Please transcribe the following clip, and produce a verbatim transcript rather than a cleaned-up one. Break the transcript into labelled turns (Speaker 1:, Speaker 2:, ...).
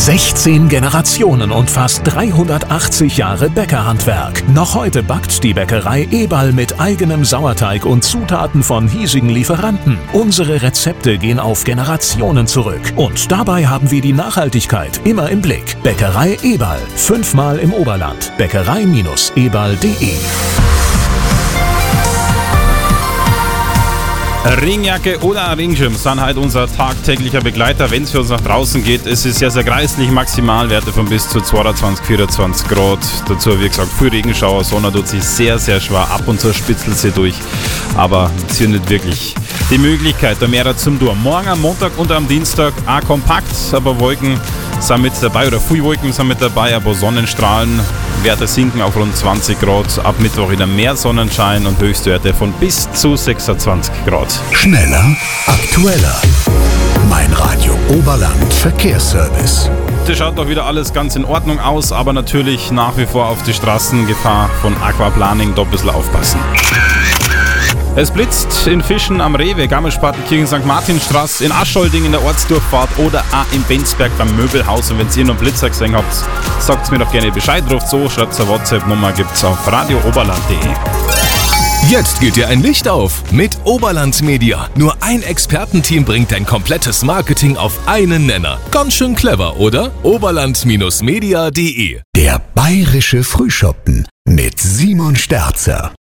Speaker 1: sechzehn Generationen und fast dreihundertachtzig Jahre Bäckerhandwerk. Noch heute backt die Bäckerei Eberl mit eigenem Sauerteig und Zutaten von hiesigen Lieferanten. Unsere Rezepte gehen auf Generationen zurück. Und dabei haben wir die Nachhaltigkeit immer im Blick. Bäckerei Eberl. Fünfmal im Oberland. Bäckerei Eberl punkt de.
Speaker 2: Ringjacke oder Ringschirm sind halt unser tagtäglicher Begleiter, wenn es für uns nach draußen geht. Es ist sehr, sehr kreislich, Maximalwerte von bis zu zweiundzwanzig, vierundzwanzig Grad. Dazu, wie gesagt, viel Regenschauer, Sonne tut sich sehr, sehr schwer. Ab und zu spitzelt sie durch, aber sie nicht wirklich die Möglichkeit, da mehr zum Tun. Morgen am Montag und am Dienstag auch kompakt, aber Wolken sind mit dabei, oder viele Wolken sind mit dabei, aber Sonnenstrahlen. Werte sinken auf rund zwanzig Grad, ab Mittwoch wieder mehr Sonnenschein und Höchstwerte von bis zu sechsundzwanzig Grad.
Speaker 1: Schneller, aktueller. Mein Radio Oberland Verkehrsservice.
Speaker 2: Das schaut doch wieder alles ganz in Ordnung aus, aber natürlich nach wie vor auf die Straßen Gefahr von Aquaplaning, da ein bisschen aufpassen. Es blitzt in Fischen am Rewe, Garmisch-Partenkirchen, Sankt Martinstraße, in Aschholding in der Ortsdurchfahrt oder auch in Bensberg beim Möbelhaus. Und wenn ihr noch einen Blitzer gesehen habt, sagt mir doch gerne Bescheid, ruft so, schreibt eine WhatsApp-Nummer, gibt's auf radio oberland punkt de.
Speaker 3: Jetzt geht dir ein Licht auf mit Oberland Media. Nur ein Expertenteam bringt dein komplettes Marketing auf einen Nenner. Ganz schön clever, oder? oberland Media punkt de.
Speaker 1: Der bayerische Frühschoppen mit Simon Sterzer.